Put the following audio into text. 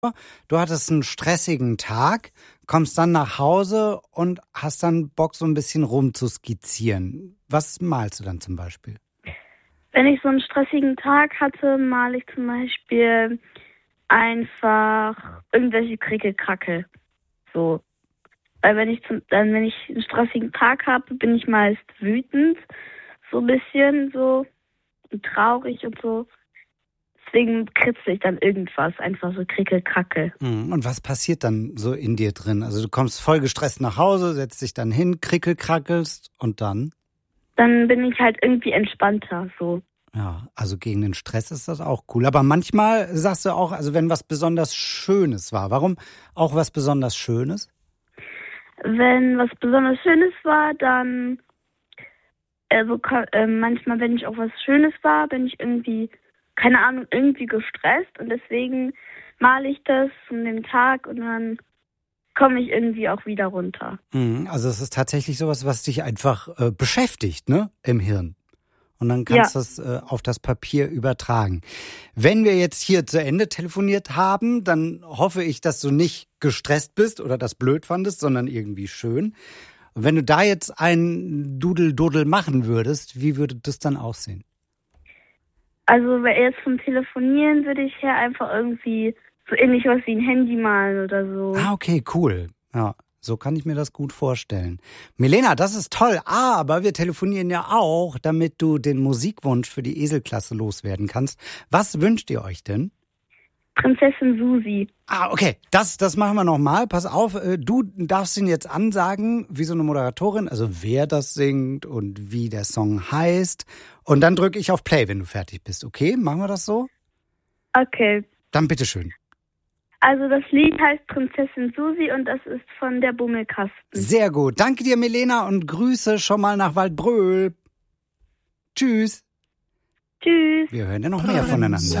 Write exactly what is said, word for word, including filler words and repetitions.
Du hattest einen stressigen Tag, kommst dann nach Hause und hast dann Bock, so ein bisschen rumzuskizzieren. Was malst du dann zum Beispiel? Wenn ich so einen stressigen Tag hatte, male ich zum Beispiel einfach irgendwelche Krickelkrackel. So. Weil wenn ich zum, dann, wenn ich einen stressigen Tag habe, bin ich meist wütend, so ein bisschen so und traurig und so. Deswegen kritzel ich dann irgendwas, einfach so Krickelkrackel. Und was passiert dann so in dir drin? Also du kommst voll gestresst nach Hause, setzt dich dann hin, krickelkrackelst und dann? Dann bin ich halt irgendwie entspannter, so. Ja, also gegen den Stress ist das auch cool. Aber manchmal sagst du auch, also wenn was besonders Schönes war. Warum auch was besonders Schönes? Wenn was besonders Schönes war, dann, also äh, manchmal, wenn ich auch was Schönes war, bin ich irgendwie, keine Ahnung, irgendwie gestresst und deswegen male ich das an dem Tag und dann komme ich irgendwie auch wieder runter. Also es ist tatsächlich sowas, was dich einfach äh, beschäftigt, ne, im Hirn. Und dann kannst du ja. das äh, auf das Papier übertragen. Wenn wir jetzt hier zu Ende telefoniert haben, dann hoffe ich, dass du nicht gestresst bist oder das blöd fandest, sondern irgendwie schön. Und wenn du da jetzt ein Dudel-Dudel machen würdest, wie würde das dann aussehen? Also jetzt vom Telefonieren würde ich ja einfach irgendwie so ähnlich was wie ein Handy malen oder so. Ah, okay, cool. Ja. So kann ich mir das gut vorstellen. Milena, das ist toll, aber wir telefonieren ja auch, damit du den Musikwunsch für die Eselklasse loswerden kannst. Was wünscht ihr euch denn? Prinzessin Susi. Ah, okay, das, das machen wir nochmal. Pass auf, du darfst ihn jetzt ansagen, wie so eine Moderatorin, also wer das singt und wie der Song heißt. Und dann drücke ich auf Play, wenn du fertig bist. Okay, machen wir das so? Okay. Dann bitteschön. Also das Lied heißt Prinzessin Susi und das ist von der Bummelkasten. Sehr gut. Danke dir, Milena, und Grüße schon mal nach Waldbröl. Tschüss. Tschüss. Wir hören ja noch mehr voneinander.